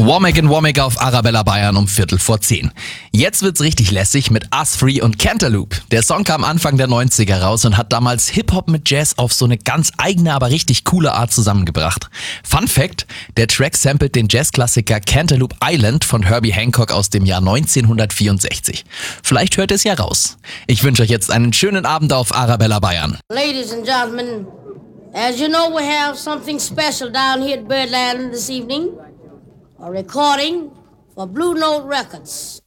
Womack in Womack auf Arabella Bayern um 10:15. Jetzt wird's richtig lässig mit Us Free und Cantaloupe. Der Song kam Anfang der 90er raus und hat damals Hip-Hop mit Jazz auf so eine ganz eigene, aber richtig coole Art zusammengebracht. Fun Fact, der Track samplet den Jazzklassiker Cantaloupe Island von Herbie Hancock aus dem Jahr 1964. Vielleicht hört ihr es ja raus. Ich wünsche euch jetzt einen schönen Abend auf Arabella Bayern. Ladies and gentlemen, as you know, we have something special down here at Birdland this evening. A recording for Blue Note Records.